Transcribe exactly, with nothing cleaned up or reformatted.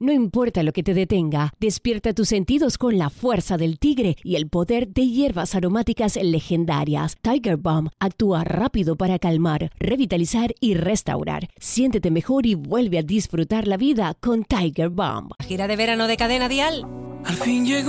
No importa lo que te detenga, despierta tus sentidos con la fuerza del tigre y el poder de hierbas aromáticas legendarias. Tiger Balm actúa rápido para calmar, revitalizar y restaurar. Siéntete mejor y vuelve a disfrutar la vida con Tiger Balm. Gira de verano de Cadena Dial. Al fin llegó